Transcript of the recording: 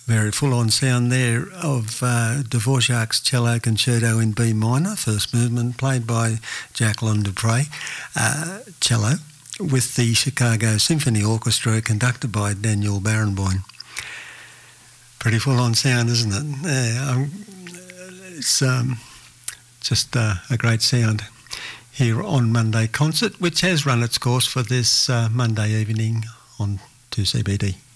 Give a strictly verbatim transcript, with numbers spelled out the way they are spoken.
Very full-on sound there of uh, Dvorak's Cello Concerto in B minor, first movement, played by Jacqueline Dupre, uh, cello, with the Chicago Symphony Orchestra, conducted by Daniel Barenboim. Pretty full-on sound, isn't it? Yeah, um, it's um, just uh, a great sound here on Monday Concert, which has run its course for this uh, Monday evening on two C B D.